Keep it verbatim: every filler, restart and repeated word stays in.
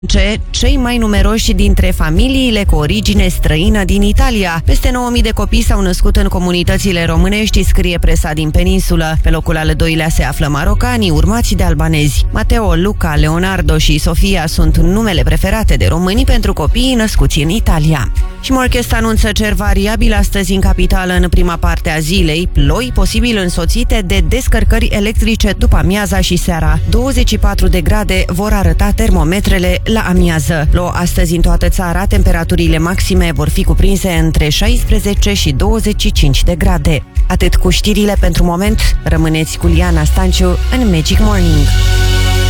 Cei mai numeroși dintre familiile cu origine străină din Italia. Peste nouă mii de copii s-au născut în comunitățile românești, scrie presa din peninsulă. Pe locul al doilea se află marocanii, urmați de albanezi. Mateo, Luca, Leonardo și Sofia sunt numele preferate de români pentru copiii născuți în Italia. Și Morchest anunță cer variabil astăzi în capitală în prima parte a zilei, ploi posibil însoțite de descărcări electrice după amiaza și seara. douăzeci și patru de grade vor arăta termometrele la amiază. Plouă astăzi în toată țara, temperaturile maxime vor fi cuprinse între șaisprezece și douăzeci și cinci de grade. Atât cu știrile pentru moment, rămâneți cu Liana Stanciu în Magic Morning.